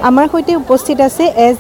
আমাৰ সৈতে উপস্থিত আছে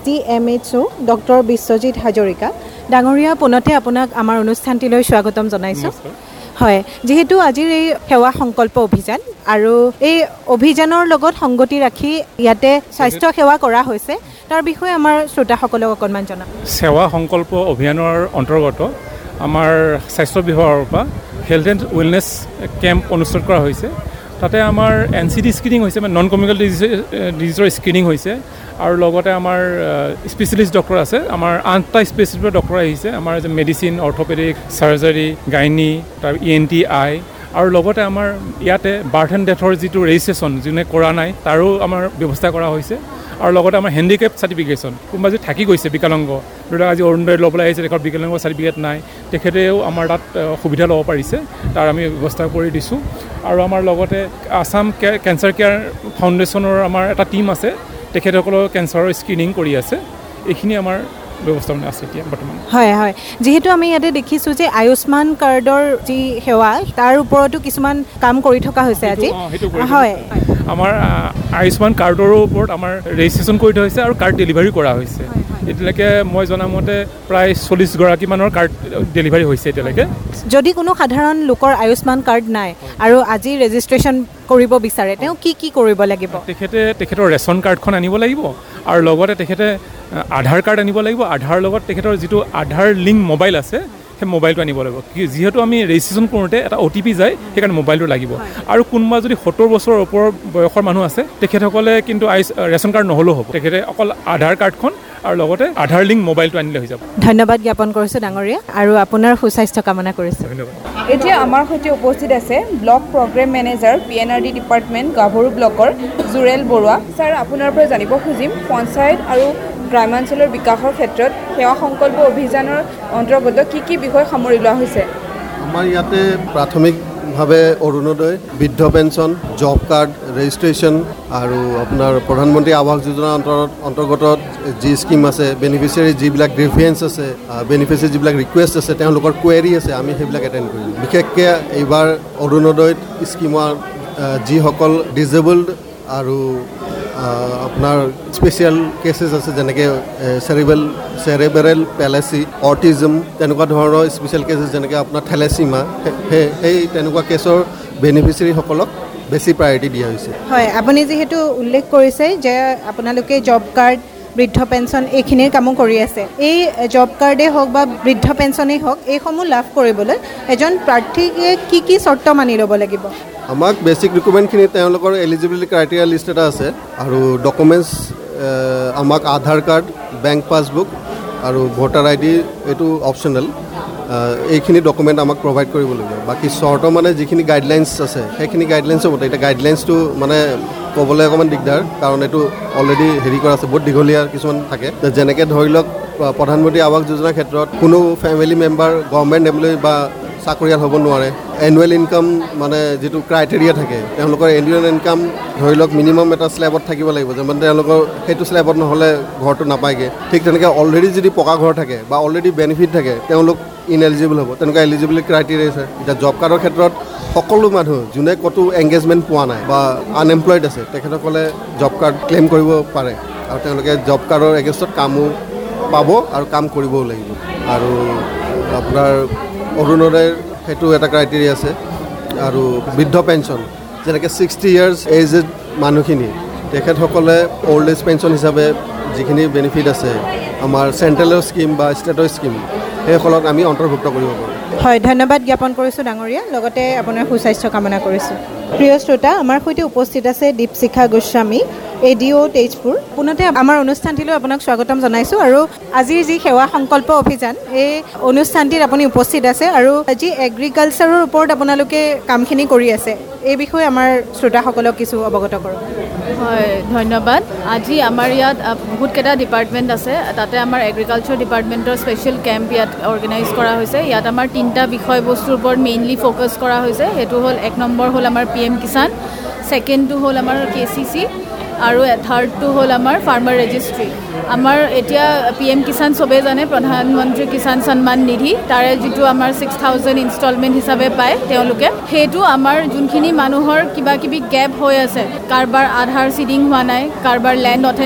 SDMHO ডক্টৰ বিশ্বজিৎ হাজৰিকা ডাঙৰীয়া। পুনতে আপোনাক আমাৰ অনুষ্ঠানটিলৈ স্বাগতম জনাইছোঁ। হয়, যিহেতু আজিৰ এই সেৱা সংকল্প অভিযান আৰু এই অভিযানৰ লগত সংগতি ৰাখি ইয়াতে স্বাস্থ্য সেৱা কৰা হৈছে, তাৰ বিষয়ে আমাৰ শ্ৰোতাসকলক অকণমান জনাওক। সেৱা সংকল্প অভিযানৰ অন্তৰ্গত আমাৰ স্বাস্থ্য বিভাগৰ পৰা হেল্থ এণ্ড ৱেলনেছ কেম্প অনুষ্ঠিত কৰা হৈছে। তাতে আমাৰ NCD স্ক্ৰিনিং হৈছে, মানে নন কমিউনিকেল ডিজিজৰ স্ক্ৰিনিং হৈছে আৰু লগতে আমাৰ স্পেচিয়েলিষ্ট ডক্টৰ আছে। আমাৰ 8টা স্পেচিয়েলিষ্ট ডক্টৰ আহিছে, আমাৰ মেডিচিন, অৰ্থপেডিক, চাৰ্জাৰী, গাইনী, তাৰ ENT, আই, আৰু লগতে আমাৰ ইয়াতে বাৰ্থ এণ্ড ডেথৰ যিটো ৰেজিষ্ট্ৰেশ্যন যোনে কৰা নাই তাৰো আমাৰ ব্যৱস্থা কৰা হৈছে। আৰু লগতে আমাৰ হেণ্ডিকেপ চাৰ্টিফিকেশ্যন, কোনোবা যদি থাকি গৈছে বিকলাংগ, ধৰি লওক আজি অৰুণোদয় ল'বলৈ আহিছে, তেখেতৰ বিকলাংগ চাৰ্টিফিকেট নাই, তেখেতেও আমাৰ তাত সুবিধা ল'ব পাৰিছে, তাৰ আমি ব্যৱস্থা কৰি দিছোঁ। আৰু আমাৰ লগতে আছাম কেঞ্চাৰ কেয়াৰ ফাউণ্ডেশ্যনৰ আমাৰ এটা টীম আছে, তেখেতসকলৰ কেঞ্চাৰৰ স্ক্ৰিনিং কৰি আছে। এইখিনি আমাৰ ব্যৱস্থা আছে এতিয়া বৰ্তমান। হয় হয়, যিহেতু আমি ইয়াতে দেখিছোঁ যে আয়ুষ্মান কাৰ্ডৰ যি সেৱা তাৰ ওপৰতো কিছুমান কাম কৰি থকা হৈছে আজি। হয়, আমাৰ আয়ুষ্মান কাৰ্ডৰো ওপৰত আমাৰ ৰেজিষ্ট্ৰেশ্যন কৰি থোৱা হৈছে আৰু কাৰ্ড ডেলিভাৰী কৰা হৈছে। এতিয়ালৈকে মই জনামতে প্ৰায় 40গৰাকীমানৰ কাৰ্ড ডেলিভাৰী হৈছে এতিয়ালৈকে। যদি কোনো সাধাৰণ লোকৰ আয়ুষ্মান কাৰ্ড নাই আৰু আজি ৰেজিষ্ট্ৰেশ্যন কৰিব বিচাৰে, তেওঁ কি কৰিব লাগিব? তেখেতৰ ৰেচন কাৰ্ডখন আনিব লাগিব আৰু লগতে তেখেতে আধাৰ কাৰ্ড আনিব লাগিব। আধাৰ লগত তেখেতৰ যিটো আধাৰ লিংক মোবাইল আছে সেই মোবাইলটো আনিব লাগিব, যিহেতু আমি ৰেজিষ্ট্ৰেশ্যন কৰোঁতে এটা OTP যায়, সেইকাৰণে মোবাইলটো লাগিব। আৰু কোনোবা যদি 70 বছৰৰ ওপৰৰ বয়সৰ মানুহ আছে, তেখেতসকলে কিন্তু ৰেচন কাৰ্ড নহ'লেও হ'ব, তেখেতে অকল আধাৰ কাৰ্ডখন আৰু লগতে আধাৰ লিংক মোবাইলটো আনিলে হৈ যাব। ধন্যবাদ জ্ঞাপন কৰিছোঁ ডাঙৰীয়া, আৰু আপোনাৰ সুস্বাস্থ্য কামনা কৰিছোঁ। ধন্যবাদ। এতিয়া আমাৰ সৈতে উপস্থিত আছে block programme manager PNRD department গাভৰু ব্লকৰ জুৰেল বৰুৱা। ছাৰ, আপোনাৰ পৰা জানিব খুজিম, পঞ্চায়ত আৰু গ্ৰামাঞ্চলৰ বিকাশৰ ক্ষেত্ৰত সেৱা সংকল্প অভিযানৰ অন্তৰ্গত কি বিষয় সামৰি লোৱা হৈছে? আমাৰ ইয়াতে প্ৰাথমিকভাৱে অৰুণোদয়, বৃদ্ধ পেঞ্চন, জব কাৰ্ড, ৰেজিষ্ট্ৰেশ্যন আৰু আপোনাৰ প্ৰধানমন্ত্ৰী আৱাস যোজনাৰ অন্তৰ্গত যি স্কিম আছে, বেনিফিচিয়াৰী যিবিলাক গ্ৰিভিয়েঞ্চ আছে, বেনিফিচিয়াৰী যিবিলাক ৰিকুৱেষ্ট আছে, তেওঁলোকৰ কুৱেৰি আছে, আমি সেইবিলাক এটেণ্ড কৰিম। বিশেষকৈ এইবাৰ অৰুণোদয়ত স্কিমৰ যিসকল ডিজেবল্ড আৰু আপোনাৰ স্পেচিয়েল কেছেছ আছে, যেনেকৈ চেৰেবেৰেল পেলেচি, অটিজম, তেনেকুৱা ধৰণৰ স্পেচিয়েল কেছেছ, যেনেকৈ আপোনাৰ থেলেচিমা, সেই তেনেকুৱা কেছৰ বেনিফিচিয়াৰীসকলক বেছি প্ৰায়ৰিটি দিয়া হৈছে। হয়, আপুনি যিহেতু উল্লেখ কৰিছে যে আপোনালোকে জব কাৰ্ড, বৃদ্ধ পেঞ্চন এইখিনিৰ কামো কৰি আছে। এই জব কাৰ্ডেই হওক বা বৃদ্ধ পেঞ্চনেই হওক, এইসমূহ লাভ কৰিবলৈ এজন প্ৰাৰ্থীয়ে কি চৰ্ত মানি ল'ব লাগিব? আমাক বেছিক ডকুমেণ্টখিনি তেওঁলোকৰ এলিজিবিলিটি ক্ৰাইটেৰিয়া লিষ্ট এটা আছে, আৰু ডকুমেণ্টছ আমাক আধাৰ কাৰ্ড, বেংক পাছবুক আৰু ভোটাৰ ID এইটো অপশ্যনেল। এইখিনি ডকুমেণ্ট আমাক প্ৰভাইড কৰিব লাগিব। বাকী চৰ্ত মানে যিখিনি গাইডলাইনছ আছে, সেইখিনি গাইডলাইনছৰ মতে। এতিয়া গাইডলাইনছটো মানে ক'বলৈ অকণমান দিগদাৰ, কাৰণ এইটো অলৰেডি হেৰি কৰা আছে, বহুত দীঘলীয়া কিছুমান থাকে। যেনেকৈ ধৰি লওক, প্ৰধানমন্ত্ৰী আৱাস যোজনাৰ ক্ষেত্ৰত কোনো ফেমিলি মেম্বাৰ গভৰ্ণমেণ্ট এমপ্লয়ী বা চাকৰিয়াল হ'ব নোৱাৰে। এনুৱেল ইনকাম মানে যিটো ক্ৰাইটেৰিয়া থাকে, তেওঁলোকৰ এনুৱেল ইনকাম ধৰি লওক মিনিমাম এটা স্লেবত থাকিব লাগিব, যে মানে তেওঁলোকৰ সেইটো স্লেবত নহ'লে ঘৰটো নাপায়গৈ। ঠিক তেনেকৈ অলৰেডি যদি পকা ঘৰ থাকে বা অলৰেডি বেনিফিট থাকে, তেওঁলোক ইনএলিজিবল হ'ব। তেনেকুৱা এলিজিবিলিটি ক্ৰাইটেৰিয়া আছে। এতিয়া জব কাৰ্ডৰ ক্ষেত্ৰত সকলো মানুহ যোনে ক'তো এংগেজমেণ্ট পোৱা নাই বা আনএমপ্লয়ড আছে, তেখেতসকলে জব কাৰ্ড ক্লেইম কৰিব পাৰে, আৰু তেওঁলোকে জব কাৰ্ডৰ এগেইনষ্টত কামো পাব আৰু কাম কৰিবও লাগিব। আৰু আপোনাৰ অৰুণোদয়ৰ সেইটো এটা ক্ৰাইটেৰিয়া আছে। আৰু বৃদ্ধ পেঞ্চন, যেনেকৈ 60 years এজড মানুহখিনি, তেখেতসকলে অল্ড এজ পেঞ্চন হিচাপে যিখিনি বেনিফিট আছে আমাৰ চেণ্ট্ৰেলৰ স্কিম বা ষ্টেটৰ স্কিম, সেইসকলক আমি অন্তৰ্ভুক্ত কৰিব পাৰোঁ। হয়, ধন্যবাদ জ্ঞাপন কৰিছোঁ ডাঙৰীয়া, লগতে আপোনাৰ সুস্বাস্থ্য কামনা কৰিছোঁ। প্ৰিয় শ্ৰোতা, আমাৰ সৈতে উপস্থিত আছে দীপশিখা গোস্বামী, ADO তেজপুৰ। পুনতে আমাৰ অনুষ্ঠানটিলৈ আপোনাক স্বাগতম জনাইছোঁ। আৰু আজিৰ যি সেৱা সংকল্প অভিযান, এই অনুষ্ঠানটিত আপুনি উপস্থিত আছে, আৰু যি এগ্ৰিকালচাৰৰ ওপৰত আপোনালোকে কামখিনি কৰি আছে, এই বিষয়ে আমাৰ শ্ৰোতাসকলক কিছু অৱগত কৰক। হয়, ধন্যবাদ। আজি আমাৰ ইয়াত বহুতকেইটা ডিপাৰ্টমেণ্ট আছে, তাতে আমাৰ এগ্ৰিকালচাৰ ডিপাৰ্টমেণ্টৰ স্পেচিয়েল কেম্প ইয়াত অৰ্গেনাইজ কৰা হৈছে। ইয়াত আমাৰ 3টা বিষয়বস্তুৰ ওপৰত মেইনলি ফ'কাছ কৰা হৈছে। সেইটো হ'ল, 1 নম্বৰ হ'ল আমাৰ PM কিষাণ, 2টো হ'ল আমাৰ KCC, আৰু 3টো হ'ল আমাৰ ফাৰ্মাৰ ৰেজিষ্ট্ৰি। আমাৰ এতিয়া PM কিষাণ চবেই জানে, প্ৰধানমন্ত্ৰী কিষাণ সন্মান নিধি, তাৰে যিটো আমাৰ 6000 ইনষ্টলমেণ্ট হিচাপে পায় তেওঁলোকে, সেইটো আমাৰ যোনখিনি মানুহৰ কিবা কিবি গেপ হৈ আছে, কাৰোবাৰ আধাৰ চিডিং হোৱা নাই, কাৰোবাৰ লেণ্ড